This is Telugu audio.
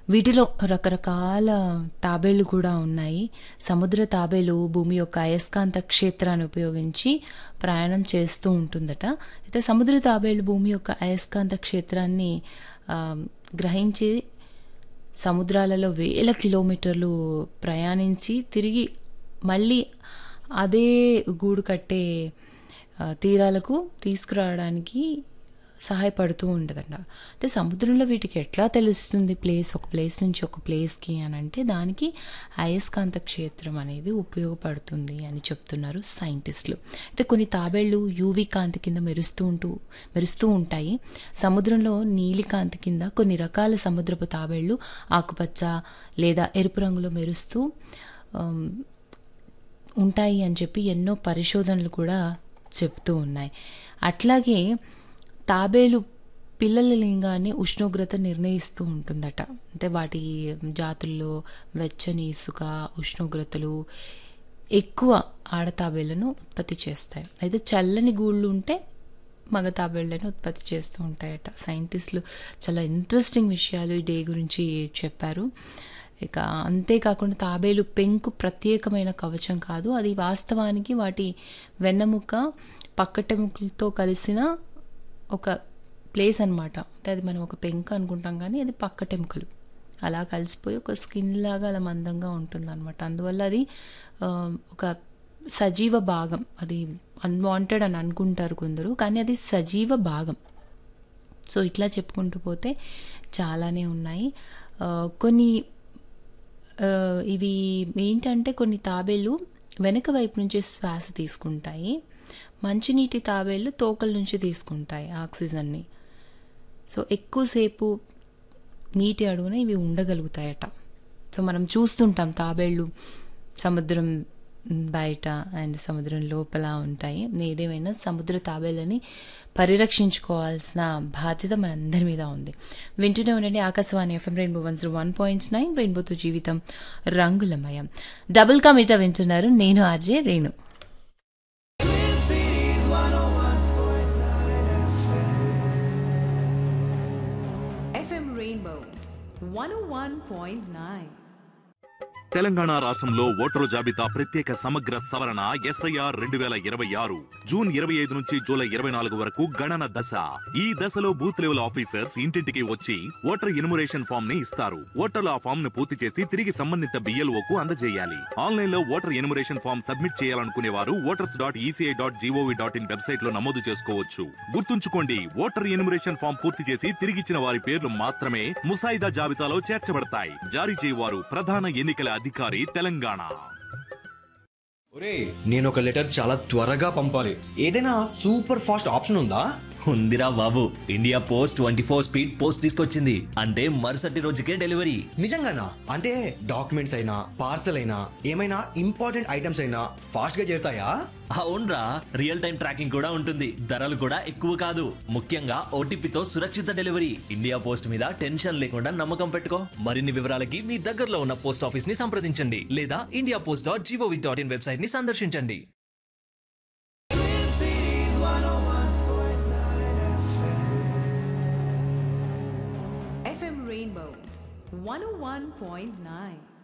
వీటిలో రకరకాల తాబేళ్లు కూడా ఉన్నాయి. సముద్ర తాబేలు భూమి యొక్క అయస్కాంత క్షేత్రాన్ని ఉపయోగించి ప్రయాణం చేస్తూ ఉంటుందట. అయితే సముద్ర తాబేలు భూమి యొక్క అయస్కాంత క్షేత్రాన్ని గ్రహించి సముద్రాలలో వేల కిలోమీటర్లు ప్రయాణించి తిరిగి మళ్ళీ అదే గూడు కట్టే తీరాలకు తీసుకురావడానికి సహాయపడుతూ ఉంటుందంట. అంటే సముద్రంలో వీటికి ఎట్లా తెలుస్తుంది ఒక ప్లేస్ నుంచి ఒక ప్లేస్కి అని అంటే దానికి అయస్కాంత క్షేత్రం అనేది ఉపయోగపడుతుంది అని చెప్తున్నారు సైంటిస్టులు. అయితే కొన్ని తాబేళ్ళు యూవి కాంతి కింద మెరుస్తూ ఉంటాయి. సముద్రంలో నీలి కాంతి కింద కొన్ని రకాల సముద్రపు తాబేళ్ళు ఆకుపచ్చ లేదా ఎరుపు రంగులో మెరుస్తూ ఉంటాయి అని చెప్పి ఎన్నో పరిశోధనలు కూడా చెప్తూ ఉన్నాయి. అట్లాగే తాబేలు పిల్లల లింగాన్ని ఉష్ణోగ్రత నిర్ణయిస్తూ ఉంటుందట. అంటే వాటి జాతుల్లో వెచ్చని ఇసుక ఉష్ణోగ్రతలు ఎక్కువ ఆడతాబేళ్లను ఉత్పత్తి చేస్తాయి. అయితే చల్లని గూళ్ళు ఉంటే మగ తాబేళ్లను ఉత్పత్తి చేస్తూ ఉంటాయట. సైంటిస్టులు చాలా ఇంట్రెస్టింగ్ విషయాలు ఈ డే గురించి చెప్పారు. ఇక అంతేకాకుండా తాబేలు పెంకు ప్రత్యేకమైన కవచం కాదు, అది వాస్తవానికి వాటి వెన్నెముక పక్కటెముకలతో కలిసిన ఒక ప్లేస్ అనమాట. అంటే అది మనం ఒక పెంకు అనుకుంటాం కానీ అది పక్కటెముకలు అలా కలిసిపోయి ఒక స్కిన్ లాగా అలా మందంగా ఉంటుంది అనమాట. అందువల్ల అది ఒక సజీవ భాగం. అది అన్వాంటెడ్ అని అనుకుంటారు కొందరు, కానీ అది సజీవ భాగం. సో ఇట్లా చెప్పుకుంటూ పోతే చాలానే ఉన్నాయి. కొన్ని ఇవి ఏంటంటే కొన్ని తాబేళ్ళు వెనక వైపు నుంచి శ్వాస తీసుకుంటాయి. మంచినీటి తాబేళ్ళు తోకల నుంచి తీసుకుంటాయి ఆక్సిజన్ని. సో ఎక్కువసేపు నీటి అడుగున ఇవి ఉండగలుగుతాయట. సో మనం చూస్తుంటాం తాబేళ్ళు సముద్రం బయట అండ్ సముద్రం లోపల ఉంటాయి. ఏదేమైనా సముద్ర తాబేళ్ళని పరిరక్షించుకోవాల్సిన బాధ్యత మనందరి మీద ఉంది. వింటూనే ఉండండి ఆకాశవాణి FM రెయిన్బో 101.9 రెయిన్బోతో జీవితం రంగులమయం. డబుల్ కా మీటా వింటున్నారు. నేను ఆర్జే రేణు. Rainbow 101.9. తెలంగాణ రాష్ట్రంలో ఓటరు జాబితా ప్రత్యేక సమగ్ర సవరణ SIR 2026 జూన్ 25 నుంచి జూలై 24 వరకు గణన దశ. ఈ దశలో బూత్ లెవెల్ ఆఫీసర్స్ ఇంటింటికి వచ్చి ఓటర్ ఎన్యుమరేషన్ ఫామ్ ని ఇస్తారు. ఓటర్లు ఆ ఫామ్ ను పూర్తి చేసి తిరిగి సంబంధిత BLOకు అందజేయాలి. ఆన్లైన్ లో ఓటర్ ఎన్యుమరేషన్ ఫామ్ సబ్మిట్ చేయాలనుకునే వారు voters.eci.gov.in వెబ్సైట్ లో నమోదు చేసుకోవచ్చు. గుర్తుంచుకోండి, ఓటర్ ఎన్యుమరేషన్ ఫామ్ పూర్తి చేసి తిరిగిచ్చిన వారి పేర్లు మాత్రమే ముసాయిదా జాబితాలో చేర్చబడతాయి. జారీ చేయవారు ప్రధాన ఎన్నికల అధికారి తెలంగాణ. ఒరే, నేను ఒక లెటర్ చాలా త్వరగా పంపాలి. ఏదైనా సూపర్ ఫాస్ట్ ఆప్షన్ ఉందా? ఉందిరా బాబు, ఇండియా పోస్ట్ 24 స్పీడ్ పోస్ట్ తీసుకొచ్చింది. అంటే మరుసటి రోజుకే డెలివరీ. నిజంగానా? అంటే డాక్యుమెంట్స్ అయినా పార్సల్ అయినా ఏమైనా ఇంపార్టెంట్ ఐటమ్స్ అయినా ఫాస్ట్ గా చేరుతాయా? అవునరా, రియల్ టైం ట్రాకింగ్ కూడా ఉంటుంది. ధరలు కూడా ఎక్కువ కాదు. ముఖ్యంగా OTPతో సురక్షిత డెలివరీ. ఇండియా పోస్ట్ మీద టెన్షన్ లేకుండా నమ్మకం పెట్టుకో. మరిన్ని వివరాలకి మీ దగ్గరలో ఉన్న పోస్ట్ ఆఫీస్ ని సంప్రదించండి లేదా indiapost.gov.in వెబ్సైట్ ని సందర్శించండి. FM Rainbow 101.9.